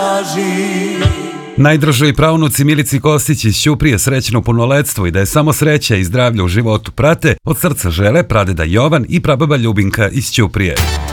Najdražoj praunuci Milici Kostić iz Ćuprije srećno punoletstvo i da je samo sreća i zdravlje u životu prate od srca žele pradeda Jovan i prababa Ljubinka iz Ćuprije.